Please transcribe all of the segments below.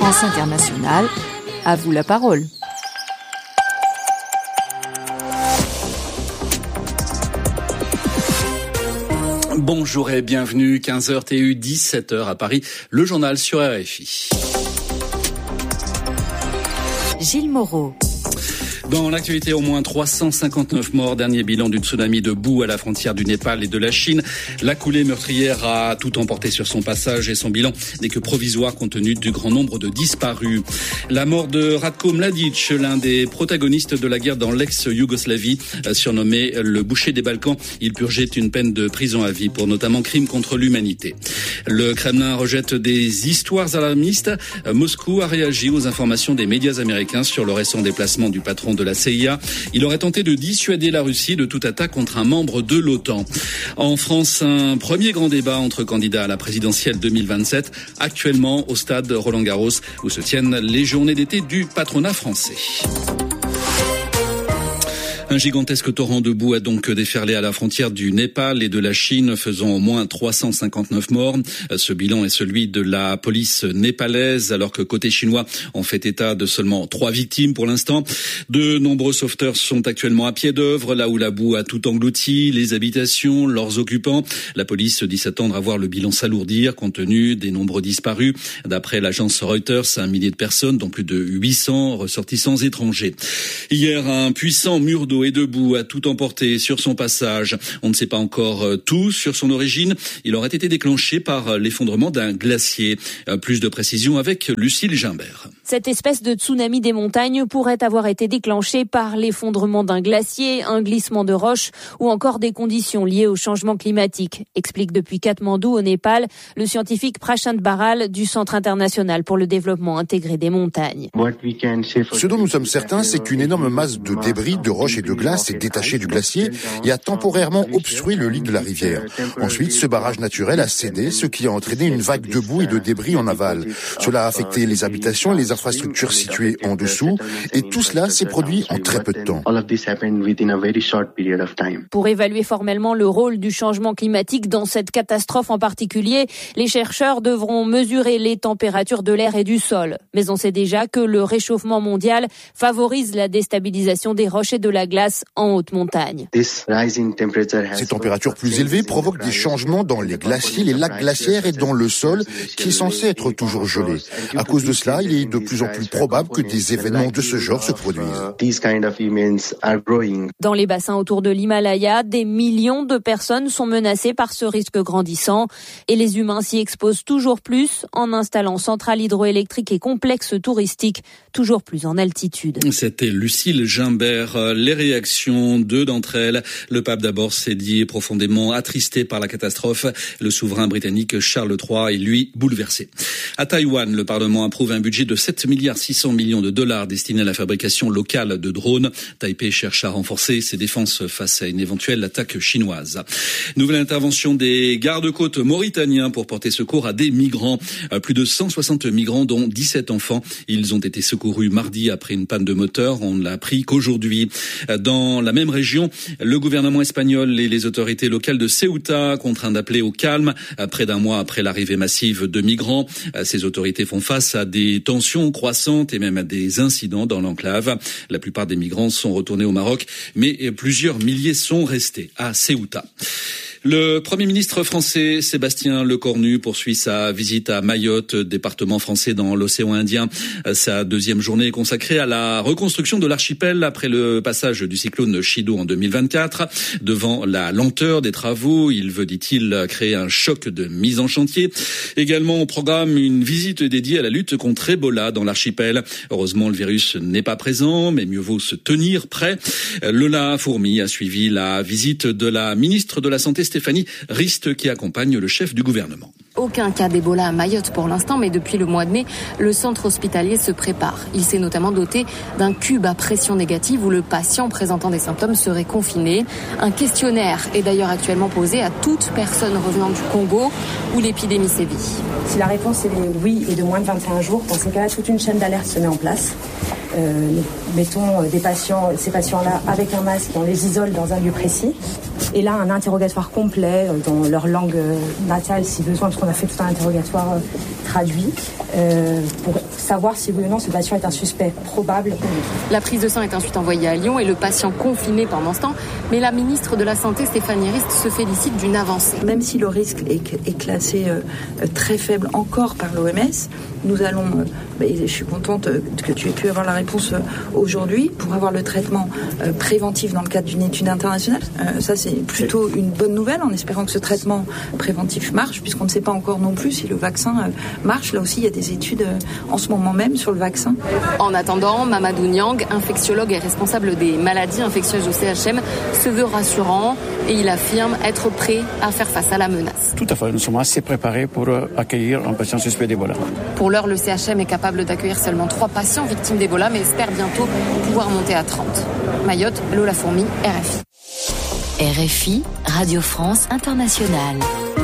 France Internationale, à vous la parole. Bonjour et bienvenue, 15h TU, 17h à Paris, le journal sur RFI. Gilles Moreau. Dans l'actualité, au moins 359 morts, dernier bilan du tsunami de boue à la frontière du Népal et de la Chine. La coulée meurtrière a tout emporté sur son passage et son bilan n'est que provisoire compte tenu du grand nombre de disparus. La mort de Ratko Mladic, l'un des protagonistes de la guerre dans l'ex-Yougoslavie, surnommé le boucher des Balkans. Il purgeait une peine de prison à vie pour notamment crimes contre l'humanité. Le Kremlin rejette des histoires alarmistes. Moscou a réagi aux informations des médias américains sur le récent déplacement du patron de la CIA. Il aurait tenté de dissuader la Russie de toute attaque contre un membre de l'OTAN. En France, un premier grand débat entre candidats à la présidentielle 2027, actuellement au stade Roland-Garros, où se tiennent les journées d'été du patronat français. Un gigantesque torrent de boue a donc déferlé à la frontière du Népal et de la Chine, faisant au moins 359 morts. Ce bilan est celui de la police népalaise, alors que côté chinois, on fait état de seulement 3 victimes pour l'instant. De nombreux sauveteurs sont actuellement à pied d'œuvre, là où la boue a tout englouti, les habitations, leurs occupants. La police dit s'attendre à voir le bilan s'alourdir, compte tenu des nombreux disparus. D'après l'agence Reuters, 1 millier de personnes, dont plus de 800 ressortissants étrangers. Hier, un puissant mur d'eau et de boue a tout emporté sur son passage. On ne sait pas encore tout sur son origine. Il aurait été déclenché par l'effondrement d'un glacier. Plus de précisions avec Lucille Gimbert. Cette espèce de tsunami des montagnes pourrait avoir été déclenchée par l'effondrement d'un glacier, un glissement de roches ou encore des conditions liées au changement climatique, explique depuis Katmandou au Népal le scientifique Prashant Baral du Centre international pour le développement intégré des montagnes. Ce dont nous sommes certains, c'est qu'une énorme masse de débris, de roches et de glace s'est détaché du glacier et a temporairement obstrué le lit de la rivière. Ensuite, ce barrage naturel a cédé, ce qui a entraîné une vague de boue et de débris en aval. Cela a affecté les habitations et les infrastructures situées en dessous, et tout cela s'est produit en très peu de temps. Pour évaluer formellement le rôle du changement climatique dans cette catastrophe en particulier, les chercheurs devront mesurer les températures de l'air et du sol. Mais on sait déjà que le réchauffement mondial favorise la déstabilisation des roches et de la glace en haute montagne. Ces températures plus élevées provoquent des changements dans les glaciers, les lacs glaciaires et dans le sol qui est censé être toujours gelé. À cause de cela, il est de plus en plus probable que des événements de ce genre se produisent. Dans les bassins autour de l'Himalaya, des millions de personnes sont menacées par ce risque grandissant et les humains s'y exposent toujours plus en installant centrales hydroélectriques et complexes touristiques toujours plus en altitude. C'était Lucille Gimbert. Les réactions, 2 d'entre elles. Le pape d'abord s'est dit profondément attristé par la catastrophe. Le souverain britannique Charles III est lui bouleversé. À Taïwan, le Parlement approuve un budget de 7,6 milliards de dollars destiné à la fabrication locale de drones. Taipei cherche à renforcer ses défenses face à une éventuelle attaque chinoise. Nouvelle intervention des gardes-côtes mauritaniens pour porter secours à des migrants. Plus de 160 migrants, dont 17 enfants. Ils ont été secourus mardi après une panne de moteur. On ne l'a appris qu'aujourd'hui. Dans la même région, le gouvernement espagnol et les autorités locales de Ceuta contraints d'appeler au calme près d'un mois après l'arrivée massive de migrants. Ces autorités font face à des tensions croissantes et même à des incidents dans l'enclave. La plupart des migrants sont retournés au Maroc, mais plusieurs milliers sont restés à Ceuta. Le Premier ministre français Sébastien Lecornu poursuit sa visite à Mayotte, département français dans l'océan Indien. Sa 2e journée est consacrée à la reconstruction de l'archipel après le passage du cyclone Chido en 2024. Devant la lenteur des travaux, il veut, dit-il, créer un choc de mise en chantier. Également au programme, une visite dédiée à la lutte contre Ebola dans l'archipel. Heureusement, le virus n'est pas présent, mais mieux vaut se tenir prêt. Lola Fourmi a suivi la visite de la ministre de la Santé Stéphanie Rist qui accompagne le chef du gouvernement. Aucun cas d'Ebola à Mayotte pour l'instant, mais depuis le mois de mai, le centre hospitalier se prépare. Il s'est notamment doté d'un cube à pression négative où le patient présentant des symptômes serait confiné. Un questionnaire est d'ailleurs actuellement posé à toute personne revenant du Congo où l'épidémie sévit. Si la réponse est oui et de moins de 21 jours, dans ces cas-là, toute une chaîne d'alerte se met en place. Nous mettons ces patients-là avec un masque, on les isole dans un lieu précis. Et là, un interrogatoire complet dans leur langue natale, si besoin, parce qu'on a fait tout un interrogatoire traduit, pour savoir si oui ou non ce patient est un suspect probable. La prise de sang est ensuite envoyée à Lyon et le patient confiné pendant ce temps. Mais la ministre de la Santé, Stéphanie Rist, se félicite d'une avancée. Même si le risque est classé très faible encore par l'OMS, nous allons, je suis contente que tu aies pu avoir la réponse aujourd'hui, pour avoir le traitement préventif dans le cadre d'une étude internationale. Ça, c'est plutôt une bonne nouvelle, en espérant que ce traitement préventif marche, puisqu'on ne sait pas encore non plus si le vaccin marche. Là aussi, il y a des études en ce moment même sur le vaccin. En attendant, Mamadou Niang, infectiologue et responsable des maladies infectieuses au CHM, se veut rassurant et il affirme être prêt à faire face à la menace. Tout à fait, nous sommes assez préparés pour accueillir un patient suspect d'Ebola. Pour l'heure, le CHM est capable d'accueillir seulement 3 patients victimes d'Ebola, mais espère bientôt pouvoir monter à 30. Mayotte, Lola Fourmi, RFI. RFI, Radio France Internationale.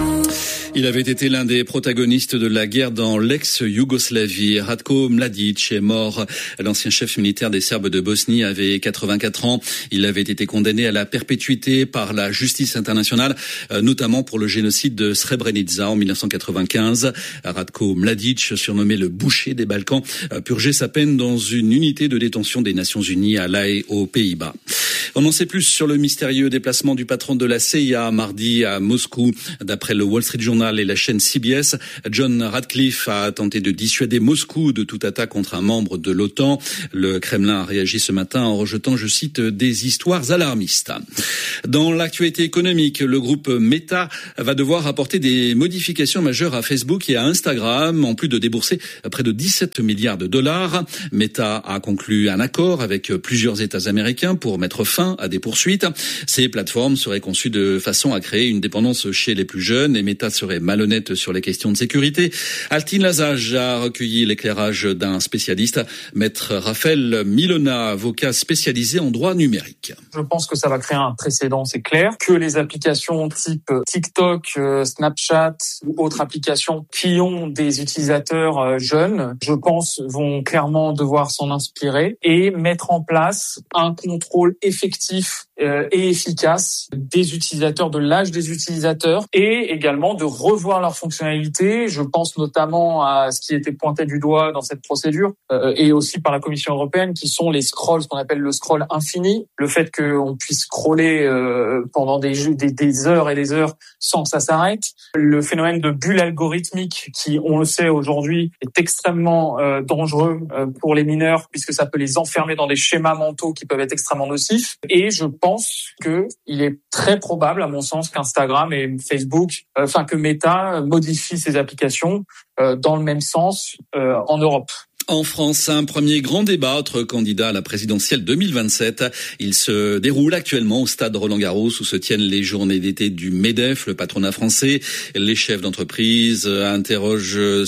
Il avait été l'un des protagonistes de la guerre dans l'ex-Yougoslavie. Ratko Mladic est mort. L'ancien chef militaire des Serbes de Bosnie avait 84 ans. Il avait été condamné à la perpétuité par la justice internationale, notamment pour le génocide de Srebrenica en 1995. Ratko Mladic, surnommé le boucher des Balkans, purgeait sa peine dans une unité de détention des Nations Unies à La Haye, aux Pays-Bas. On en sait plus sur le mystérieux déplacement du patron de la CIA mardi à Moscou. D'après le Wall Street Journal et la chaîne CBS, John Ratcliffe a tenté de dissuader Moscou de toute attaque contre un membre de l'OTAN. Le Kremlin a réagi ce matin en rejetant, je cite, des histoires alarmistes. Dans l'actualité économique, le groupe Meta va devoir apporter des modifications majeures à Facebook et à Instagram, en plus de débourser près de 17 milliards de dollars. Meta a conclu un accord avec plusieurs États américains pour mettre fin à des poursuites. Ces plateformes seraient conçues de façon à créer une dépendance chez les plus jeunes et Meta serait malhonnête sur les questions de sécurité. Altine Lazage a recueilli l'éclairage d'un spécialiste, maître Raphaël Milona, avocat spécialisé en droit numérique. Je pense que ça va créer un précédent, c'est clair, que les applications type TikTok, Snapchat ou autres applications qui ont des utilisateurs jeunes, je pense, vont clairement devoir s'en inspirer et mettre en place un contrôle effectif et efficace des utilisateurs, de l'âge des utilisateurs et également de revoir leurs fonctionnalités. Je pense notamment à ce qui était pointé du doigt dans cette procédure et aussi par la Commission européenne qui sont les scrolls, ce qu'on appelle le scroll infini, le fait qu'on puisse scroller pendant des heures et des heures sans que ça s'arrête. Le phénomène de bulle algorithmique qui, on le sait aujourd'hui, est extrêmement dangereux pour les mineurs puisque ça peut les enfermer dans des schémas mentaux qui peuvent être extrêmement nocifs. Et je pense qu'il est très probable, à mon sens, qu'Instagram et Facebook, que Meta modifie ses applications dans le même sens en Europe. En France, un premier grand débat entre candidats à la présidentielle 2027. Il se déroule actuellement au stade Roland-Garros où se tiennent les journées d'été du MEDEF, le patronat français. Les chefs d'entreprise interrogent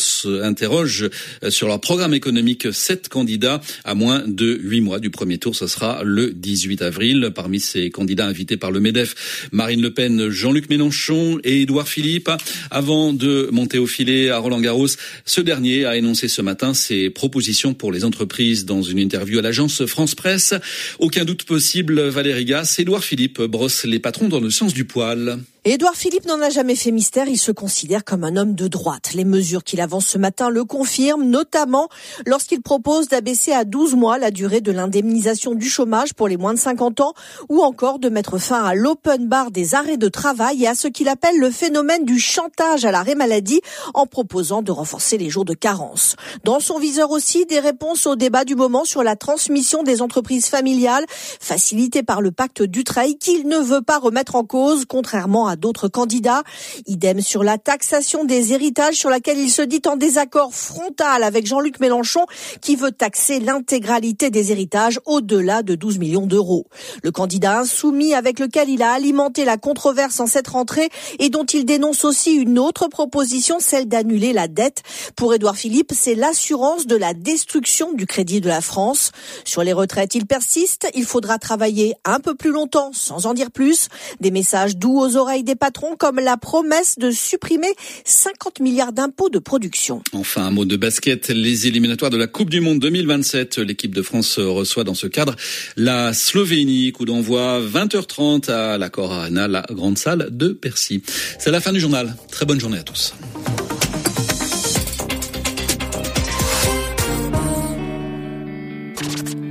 sur leur programme économique 7 candidats à moins de 8 mois du premier tour. Ce sera le 18 avril. Parmi ces candidats invités par le MEDEF, Marine Le Pen, Jean-Luc Mélenchon et Édouard Philippe. Avant de monter au filet à Roland-Garros, ce dernier a énoncé ce matin ses propositions pour les entreprises dans une interview à l'agence France Presse. Aucun doute possible, Valérie Gasse, Édouard Philippe brosse les patrons dans le sens du poil. Édouard Philippe n'en a jamais fait mystère, il se considère comme un homme de droite. Les mesures qu'il avance ce matin le confirment, notamment lorsqu'il propose d'abaisser à 12 mois la durée de l'indemnisation du chômage pour les moins de 50 ans ou encore de mettre fin à l'open bar des arrêts de travail et à ce qu'il appelle le phénomène du chantage à l'arrêt maladie en proposant de renforcer les jours de carence. Dans son viseur aussi, des réponses au débat du moment sur la transmission des entreprises familiales facilitée par le pacte Dutreil qu'il ne veut pas remettre en cause, contrairement à d'autres candidats. Idem sur la taxation des héritages sur laquelle il se dit en désaccord frontal avec Jean-Luc Mélenchon qui veut taxer l'intégralité des héritages au-delà de 12 millions d'euros. Le candidat insoumis avec lequel il a alimenté la controverse en cette rentrée et dont il dénonce aussi une autre proposition, celle d'annuler la dette. Pour Édouard Philippe, c'est l'assurance de la destruction du crédit de la France. Sur les retraites, il persiste. Il faudra travailler un peu plus longtemps sans en dire plus. Des messages doux aux oreilles des patrons comme la promesse de supprimer 50 milliards d'impôts de production. Enfin, un mot de basket. Les éliminatoires de la Coupe du Monde 2027. L'équipe de France reçoit dans ce cadre la Slovénie. Coup d'envoi 20h30 à l'Accor Arena, la grande salle de Percy. C'est la fin du journal. Très bonne journée à tous.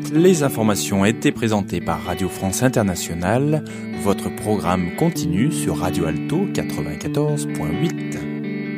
Les informations étaient présentées par Radio France Internationale. Votre programme continue sur Radio Alto 94.8.